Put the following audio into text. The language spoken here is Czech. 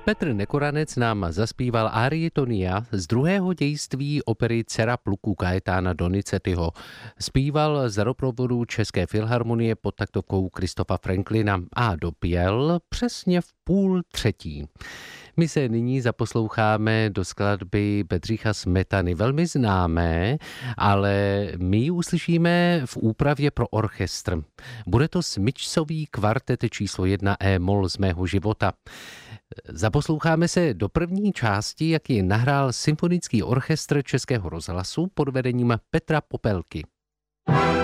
Petr Nekoranec nám zaspíval árii Tonia z druhého dějství opery Dcera pluku Kajetána Donizettiho. Zpíval za doprovodu České filharmonie pod taktovkou Christopha Franklina a dopěl přesně v 2:30. My se nyní zaposloucháme do skladby Bedřicha Smetany, velmi známé, ale my ji uslyšíme v úpravě pro orchestr. Bude to smyčcový kvartet číslo 1 E-moll z mého života. Zaposloucháme se do první části, jak ji nahrál Symfonický orchestr Českého rozhlasu pod vedením Petra Popelky.